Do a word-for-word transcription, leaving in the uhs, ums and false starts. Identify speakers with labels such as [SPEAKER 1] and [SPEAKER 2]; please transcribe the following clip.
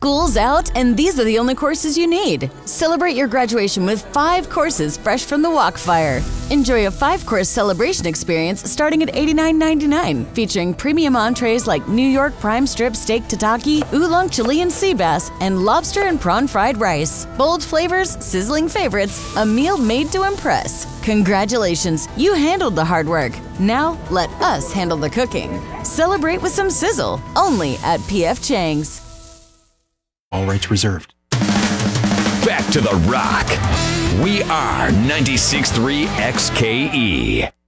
[SPEAKER 1] School's out, and these are the only courses you need. Celebrate your graduation with five courses fresh from the wok fire. Enjoy a five-course celebration experience starting at eighty-nine ninety-nine, featuring premium entrees like New York prime strip steak tataki, oolong Chilean sea bass, and lobster and prawn fried rice. Bold flavors, sizzling favorites, a meal made to impress. Congratulations, you handled the hard work. Now, let us handle the cooking. Celebrate with some sizzle, only at P F Chang's.
[SPEAKER 2] All rights reserved.
[SPEAKER 3] Back to the Rock. We are ninety-six point three X K E.